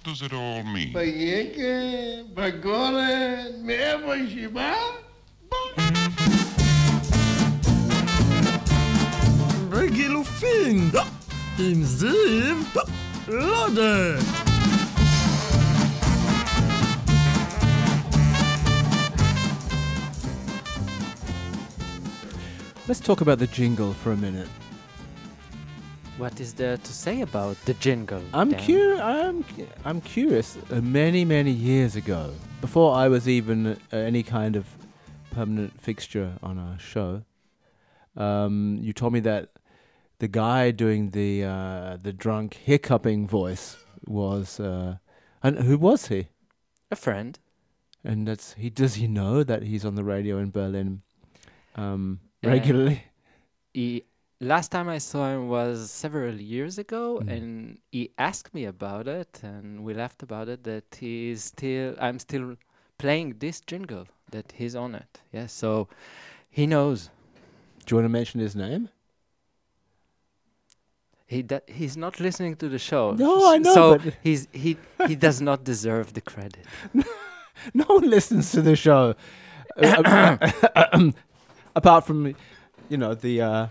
does it all mean? Payeke, Bagore, Mevo Shiba? Begilufin עם זיו לודק. Let's talk about the jingle for a minute. What is there to say about the jingle? I'm Dan? curious. Many years ago, before I was even any kind of permanent fixture on our show, you told me that the guy doing the drunk hiccuping voice was and who was he? A friend. And does he know that he's on the radio in Berlin regularly? Last time I saw him was several years ago, and he asked me about it, and we laughed about it. That I'm still playing this jingle. That he's on it. Yes, so he knows. Do you want to mention his name? He's not listening to the show. No, I know. So but he does not deserve the credit. no one listens to the show, apart from the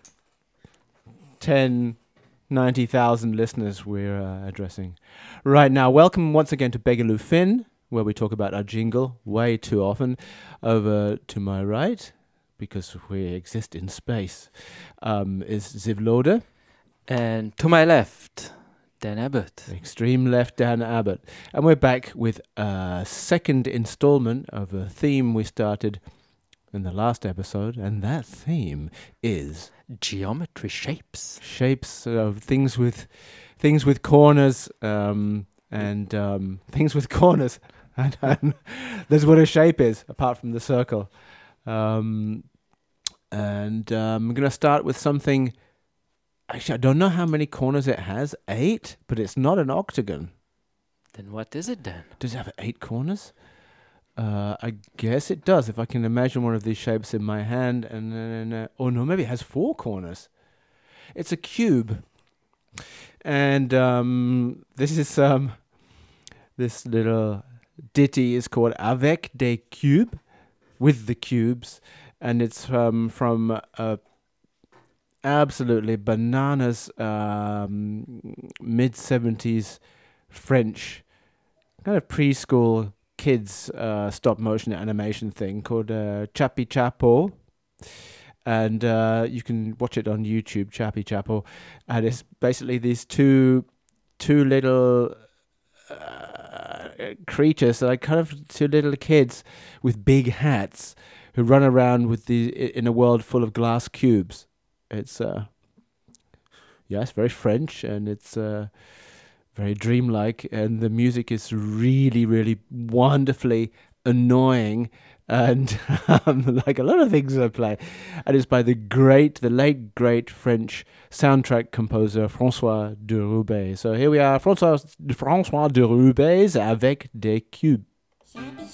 90,000 listeners we're addressing right now. Welcome once again to Begaloo Finn, where we talk about our jingle way too often. Over to my right, because we exist in space, is Ziv Loader. And to my left, Dan Abbott. Extreme left, Dan Abbott. And we're back with a second installment of a theme we started in the last episode, and that theme is Geometry shapes. Shapes of things with corners, and things with corners. And that's what a shape is, apart from the circle. And I'm going to start with something. Actually, I don't know how many corners it has. 8, but it's not an octagon. Then what is it then? Does it have 8 corners? I guess it does. If I can imagine one of these shapes in my hand, and then, oh no, maybe it has 4 corners. It's a cube, and this is this little ditty is called Avec des cubes, with the cubes, and it's from absolutely bananas mid-70s French kind of preschool kids stop motion animation thing called Chappie Chapeau, and you can watch it on YouTube, Chappie Chapeau, and it's basically these two little creatures, like kind of 2 little kids with big hats who run around in a world full of glass cubes. It's it's very French, and it's very dreamlike, and the music is really, really wonderfully annoying, and like a lot of things I play. And it's by the late great French soundtrack composer François de Roubaix. So here we are, François de Roubaix avec des cubes.